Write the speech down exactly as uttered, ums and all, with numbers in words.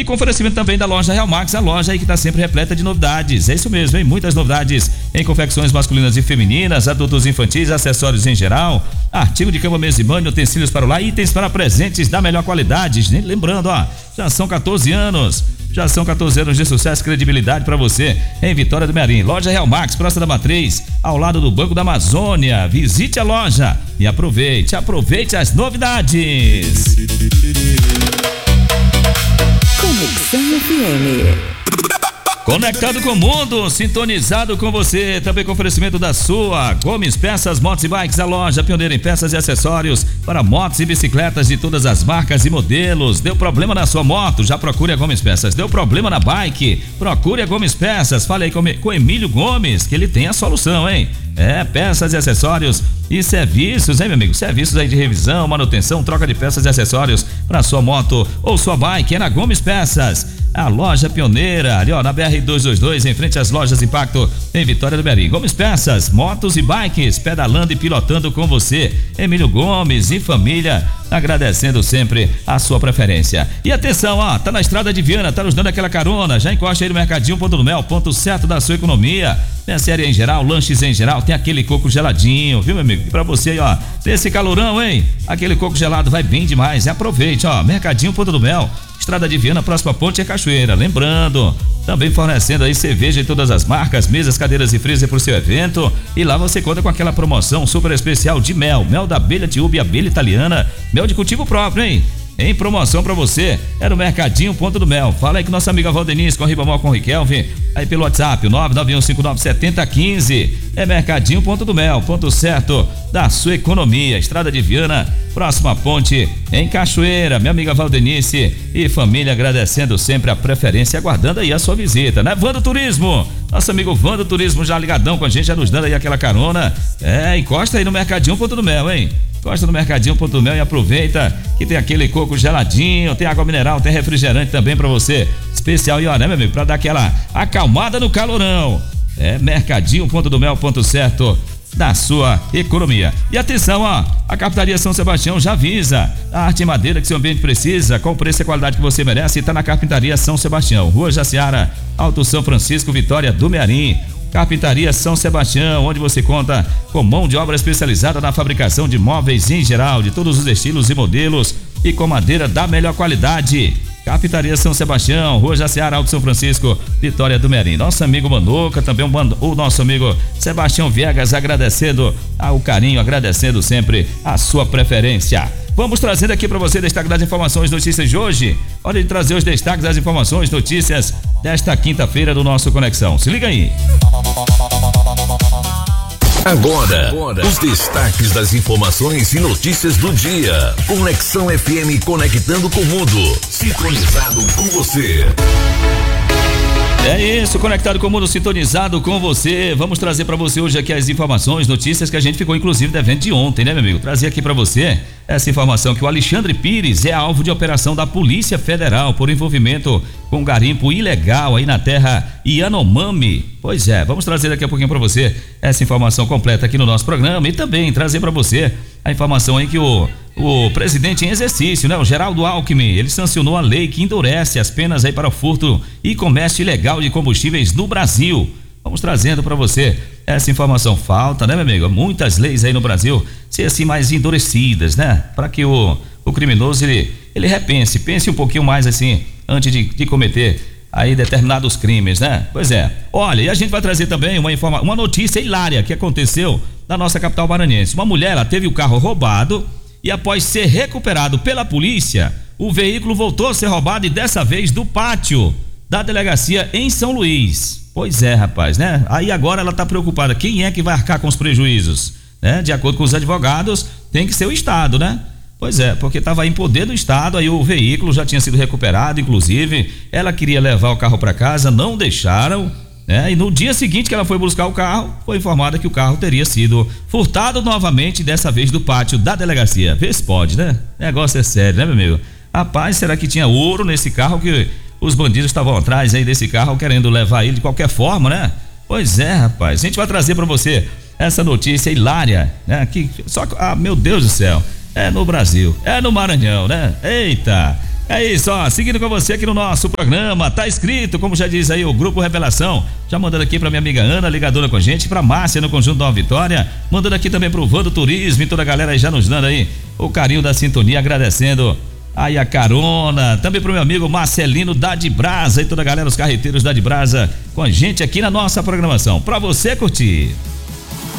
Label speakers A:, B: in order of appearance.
A: com oferecimento também da loja Real Max, a loja aí que está sempre repleta de novidades. É isso mesmo, hein? Muitas novidades em confecções masculinas e femininas, adultos infantis, acessórios em geral, artigo de cama, mesa e banho, utensílios para o lar, itens para presentes da melhor qualidade. Lembrando, ó, já são quatorze anos. Já são quatorze anos de sucesso e credibilidade para você em Vitória do Mearim. Loja Real Max, próxima da Matriz, ao lado do Banco da Amazônia. Visite a loja e aproveite, aproveite as novidades.
B: Conexão F M.
A: Conectado com o mundo, sintonizado com você, também com oferecimento da sua Gomes Peças, Motos e Bikes, a loja pioneira em peças e acessórios para motos e bicicletas de todas as marcas e modelos. Deu problema na sua moto? Já procure a Gomes Peças. Deu problema na bike? Procure a Gomes Peças. Fale aí com, com Emílio Gomes, que ele tem a solução, hein? É, peças e acessórios e serviços, hein, meu amigo? Serviços aí de revisão, manutenção, troca de peças e acessórios para sua moto ou sua bike. É na Gomes Peças, a loja pioneira, ali ó, na B R duzentos e vinte e dois, em frente às lojas Impacto, em Vitória do Mearim. Gomes Peças, motos e bikes, pedalando e pilotando com você. Emílio Gomes e família, agradecendo sempre a sua preferência. E atenção, ó, tá na estrada de Viana, tá nos dando aquela carona, já encosta aí no Mercadinho Ponto do Mel, ponto certo da sua economia. Tem série em geral, lanches em geral, tem aquele coco geladinho, viu, meu amigo? E pra você aí, ó, desse calorão, hein? Aquele coco gelado vai bem demais, aproveite, ó, Mercadinho Ponto do Mel, estrada de Viana, próxima ponte é Cachoeira. Lembrando, também fornecendo aí cerveja de todas as marcas, mesas, cadeiras e freezer pro seu evento. E lá você conta com aquela promoção super especial de mel, mel da abelha de uva e abelha italiana, mel de cultivo próprio, hein? Em promoção pra você, é no Mercadinho Ponto do Mel. Fala aí com nossa amiga Valdenice, com a Ribamol, com o Riquelme, aí pelo WhatsApp, nove nove um cinco nove sete zero um cinco. É Mercadinho Ponto do Mel, ponto certo da sua economia. Estrada de Viana, próxima ponte em Cachoeira. Minha amiga Valdenice e família agradecendo sempre a preferência, aguardando aí a sua visita, né? Vando Turismo, nosso amigo Vando Turismo já ligadão com a gente, já nos dando aí aquela carona. É, encosta aí no Mercadinho Ponto do Mel, hein? Gosta do Mercadinho Ponto do Mel e aproveita que tem aquele coco geladinho, tem água mineral, tem refrigerante também pra você, especial e ó, né, meu amigo, pra dar aquela acalmada no calorão. É Mercadinho Ponto do Mel, ponto certo da sua economia. E atenção, ó, a Carpintaria São Sebastião já avisa, a arte e madeira que seu ambiente precisa, com o preço e a qualidade que você merece, tá na Carpintaria São Sebastião, Rua Jaciara, Alto São Francisco, Vitória do Mearim. Carpintaria São Sebastião, onde você conta com mão de obra especializada na fabricação de móveis em geral, de todos os estilos e modelos e com madeira da melhor qualidade. Carpintaria São Sebastião, Rua Jaciara, Alto São Francisco, Vitória do Mearim. Nosso amigo Manuca, também o nosso amigo Sebastião Viegas, agradecendo ao carinho, agradecendo sempre a sua preferência. Vamos trazendo aqui para você destaque das informações, notícias de hoje. Hora de trazer os destaques das informações, notícias desta quinta-feira do nosso Conexão. Se liga aí.
C: Agora, Agora, os destaques das informações e notícias do dia. Conexão F M, conectando com o mundo. Sintonizado com você.
A: É isso, conectado com o mundo, sintonizado com você. Vamos trazer para você hoje aqui as informações, notícias que a gente ficou inclusive devendo de ontem, né, meu amigo? Trazer aqui para você essa informação que o Alexandre Pires é alvo de operação da Polícia Federal por envolvimento com garimpo ilegal aí na terra Yanomami. Pois é, vamos trazer daqui a pouquinho para você essa informação completa aqui no nosso programa e também trazer para você a informação aí que o o presidente em exercício, né, o Geraldo Alckmin, ele sancionou a lei que endurece as penas aí para o furto e comércio ilegal de combustíveis no Brasil. Vamos trazendo para você essa informação. Falta, né, meu amigo? Muitas leis aí no Brasil ser assim mais endurecidas, né? Para que o, o criminoso ele, ele repense, pense um pouquinho mais assim antes de, de cometer aí determinados crimes, né? Pois é. Olha, e a gente vai trazer também uma informa, uma notícia hilária que aconteceu na nossa capital maranhense. Uma mulher, ela teve o carro roubado e após ser recuperado pela polícia, o veículo voltou a ser roubado e dessa vez do pátio da delegacia em São Luís. Pois é, rapaz, né? Aí agora ela tá preocupada, quem é que vai arcar com os prejuízos, né? De acordo com os advogados, tem que ser o Estado, né? Pois é, porque estava em poder do Estado, aí o veículo já tinha sido recuperado, inclusive, ela queria levar o carro para casa, não deixaram, né? E no dia seguinte que ela foi buscar o carro, foi informada que o carro teria sido furtado novamente, dessa vez do pátio da delegacia. Vê se pode, né? O negócio é sério, né, meu amigo? Rapaz, será que tinha ouro nesse carro que os bandidos estavam atrás aí desse carro querendo levar ele de qualquer forma, né? Pois é, rapaz, a gente vai trazer para você essa notícia hilária, né? Que só que, ah, meu Deus do céu, é no Brasil, é no Maranhão, né? Eita! É isso, ó, seguindo com você aqui no nosso programa, tá escrito, como já diz aí o Grupo Revelação, já mandando aqui pra minha amiga Ana, ligadora com a gente, pra Márcia no Conjunto Nova Vitória, mandando aqui também pro Vando Turismo e toda a galera aí já nos dando aí o carinho da sintonia, agradecendo aí a carona, também pro meu amigo Marcelino da de Brasa e toda a galera, os carreteiros da de Brasa com a gente aqui na nossa programação, pra você curtir.